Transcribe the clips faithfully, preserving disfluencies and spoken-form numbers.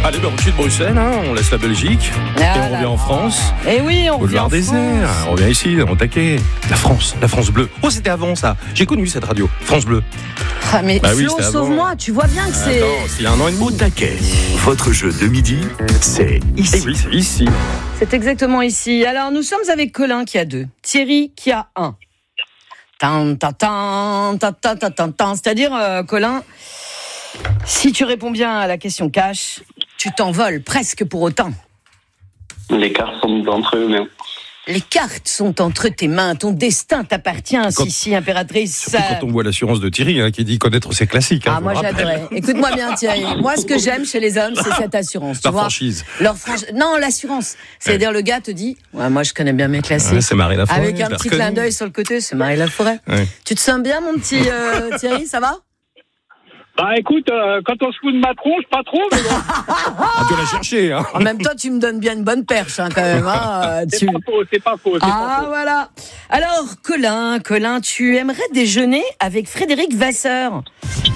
Allez, ben, au-dessus de Bruxelles, hein, on laisse la Belgique Ah et on là revient là. en France. Et oui, on revient en Boulevard des France. Airs, on revient ici, on taquet. La France, la France bleue. Oh, c'était avant ça. J'ai connu cette radio, France Bleue. Ah, mais Bah oui, Flo, c'était avant. sauve-moi, tu vois bien que c'est... Attends, c'est il y a un an et demi. Au taquet, votre jeu de midi, c'est Eh ici. oui, c'est ici. C'est exactement ici. Alors, nous sommes avec Colin qui a deux, Thierry qui a un. Tan, tan, tan, tan, tan, tan, tan, tan. C'est-à-dire, euh, Colin, si tu réponds bien à la question cash, tu t'envoles presque pour autant. Les cartes sont entre eux mêmes. Les cartes sont entre tes mains, ton destin t'appartient, Quand- si, si, impératrice. Surtout quand on voit l'assurance de Thierry, hein, qui dit connaître ses classiques. Hein, Ah, je moi le rappelle. j'adorais. Écoute-moi bien, Thierry. Moi, ce que j'aime chez les hommes, c'est cette assurance. Tu La vois franchise. Leur franchise. Non, l'assurance. C'est-à-dire, le gars te dit, ouais, moi, je connais bien mes classiques. Ouais, c'est Marie Laforêt. Avec un je l'ai petit reconnu. clin d'œil sur le côté, c'est Marie Laforêt. Ouais. Tu te sens bien, mon petit euh, Thierry, ça va? Bah écoute, euh, quand on se fout de ma tronche, pas trop, mais bon. Ah, tu l'as cherché, hein. En même temps, tu me donnes bien une bonne perche, hein, quand même. Hein, euh, C'est tu... pas faux, c'est pas faux. C'est Ah, pas faux. voilà. Alors, Colin, Colin, tu aimerais déjeuner avec Frédéric Vasseur,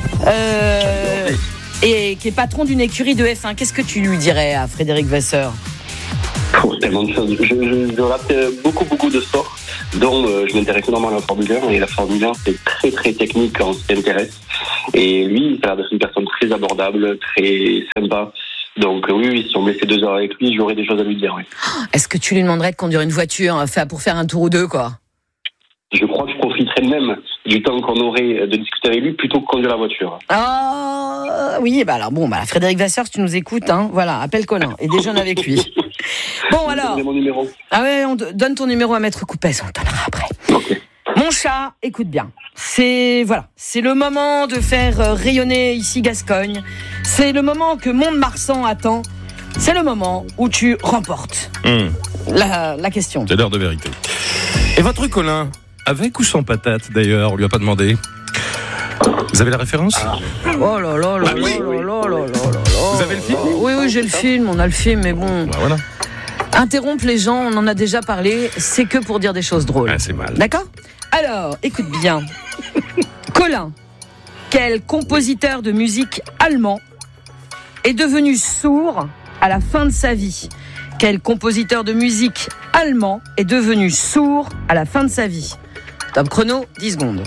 euh, et qui est patron d'une écurie de F un. Qu'est-ce que tu lui dirais à Frédéric Vasseur? Oh, tellement de choses. Je, je, je rate euh, beaucoup, beaucoup de sports, dont euh, je m'intéresse énormément à la Formule un. Et la Formule un, c'est très, très technique quand on s'y intéresse. Et lui, ça a l'air d'être une personne très abordable, très sympa. Donc euh, oui, oui, si on me laissait deux heures avec lui, j'aurais des choses à lui dire. Oui. Est-ce que tu lui demanderais de conduire une voiture hein, fait- pour faire un tour ou deux, quoi? Je crois que je profiterais même du temps qu'on aurait de discuter avec lui plutôt que conduire la voiture. Ah oui, bah alors bon, bah Frédéric Vasseur, si tu nous écoutes, hein, voilà, appelle Colin et déjeune avec lui. Bon alors, Donnez mon numéro. ah ouais, on te donne ton numéro à Maître Coupez, on te donnera après. Ok. Mon chat, écoute bien. C'est voilà, c'est le moment de faire euh, rayonner ici Gascogne. C'est le moment que Mont-de-Marsan attend. C'est le moment où tu remportes Hum, la, la question. c'est l'heure de vérité. Et votre Colin, avec ou sans patate d'ailleurs, on lui a pas demandé. Vous avez la référence? Oh là là là Bah là oui. là là là là là. Vous avez le film? Oui oui, j'ai le film, on a le film, mais bon. Bah voilà. Interrompre les gens, on en a déjà parlé, c'est que pour dire des choses drôles. Ah, c'est mal. D'accord? Alors, écoute bien. Colin, quel compositeur de musique allemand est devenu sourd à la fin de sa vie? Quel compositeur de musique allemand est devenu sourd à la fin de sa vie? Top chrono, dix secondes.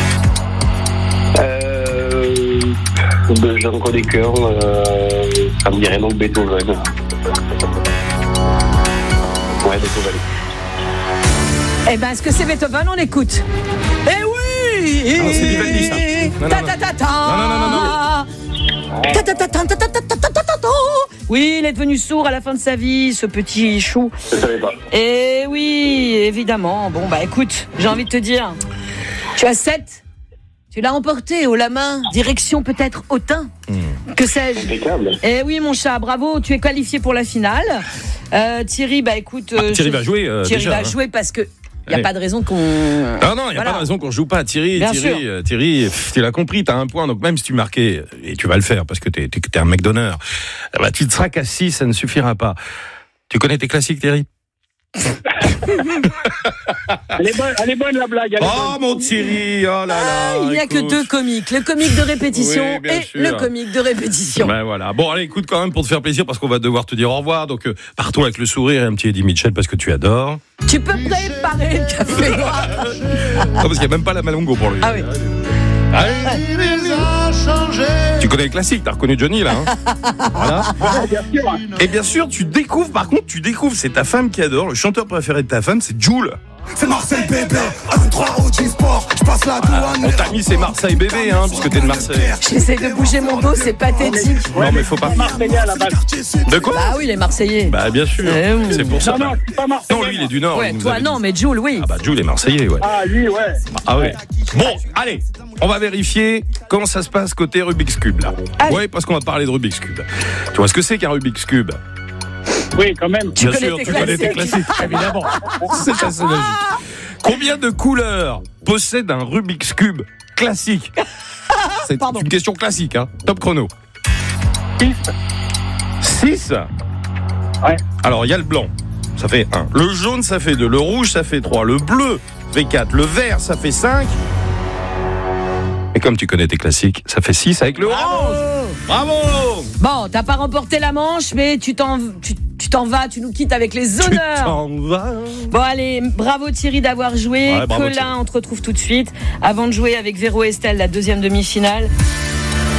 Euh, de Jean-Claude Descœurs, euh, ça me dirait donc Beethoven. Ouais, Beethoven. Eh ben, est-ce que c'est Beethoven? On l'écoute. Eh oui! Ah non, c'est Vivaldi, ça. Non, non, Ta non. ta ta ta. Non, non, non, non, Ta ta ta ta ta ta ta ta ta ta ta. Oui, il est devenu sourd à la fin de sa vie, ce petit chou. Je savais pas. Eh oui, évidemment. Bon, bah écoute, j'ai envie de te dire, tu as sept. Tu l'as emporté haut la main, direction peut-être Autun. Mmh. Que sais-je? Impeccable. Eh oui, mon chat, bravo, tu es qualifié pour la finale. Euh, Thierry, bah écoute... Ah, euh, Thierry je- va jouer euh, Thierry déjà. va hein. jouer parce que il n'y a Allez. pas de raison qu'on... Non, non, il n'y a Voilà. pas de raison qu'on ne joue pas. Thierry, Bien Thierry, sûr. euh, Thierry, pff, tu l'as compris, tu as un point, donc même si tu marquais, et tu vas le faire parce que tu es un mec d'honneur, eh ben, tu ne seras qu'à six, ça ne suffira pas. Tu connais tes classiques, Thierry? Elle est bonne, elle est bonne la blague. Elle est Oh bonne. mon Thierry, oh là là. Ah, il n'y a que écoute. deux comiques, le comique de répétition Oui, bien et sûr. le comique de répétition. Ben voilà. Bon, allez, écoute quand même pour te faire plaisir parce qu'on va devoir te dire au revoir. Donc, euh, partons avec le sourire et un petit Eddie Mitchell parce que tu adores. Tu peux préparer le café noir. Ah, parce qu'il n'y a même pas la Malongo pour lui. Ah oui. Allez. Tu connais les classiques, t'as reconnu Johnny là. Hein voilà. Ah, bien sûr. Et bien sûr, tu découvres, par contre, tu découvres, c'est ta femme qui adore, le chanteur préféré de ta femme, c'est Jul. C'est Marseille bébé, un trois au G-Sport, je passe la douane. On t'a mis c'est Marseille bébé, hein, puisque t'es de Marseille. J'essaie de bouger mon dos, c'est pathétique. Non, mais faut pas. Marseillais à la base. De quoi? Bah oui, les Marseillais. Bah, bien sûr. Eh oui. C'est pour ça. Non, non, je suis pas Marseillais. Non, lui, il est du Nord. Ouais, il nous toi avait non, dit. mais Jules, oui. Ah, bah, Jul est Marseillais, ouais. Ah, lui, ouais. Ah ouais. Bon, allez, on va vérifier comment ça se passe côté Rubik's Cube, là. Allez. Ouais, parce qu'on va parler de Rubik's Cube. Tu vois ce que c'est qu'un Rubik's Cube? Oui, quand même. Tu Bien connais sûr, tes tu connais tes classiques. classiques, évidemment. C'est assez logique. Combien de couleurs possède un Rubik's Cube classique? C'est Pardon. une question classique, hein. Top chrono. six. Ouais. Alors, il y a le blanc, ça fait un. Le jaune, ça fait deux. Le rouge, ça fait trois. Le bleu, ça fait quatre. Le vert, ça fait cinq. Et comme tu connais tes classiques, ça fait six avec le orange. Bravo. Bon, t'as pas remporté la manche, mais tu t'en, tu, tu t'en vas, tu nous quittes avec les honneurs. Tu t'en vas. Bon allez, bravo Thierry d'avoir joué. Ouais, bravo, Colin, Thierry. on te retrouve tout de suite. Avant de jouer avec Véro et Estelle, la deuxième demi-finale.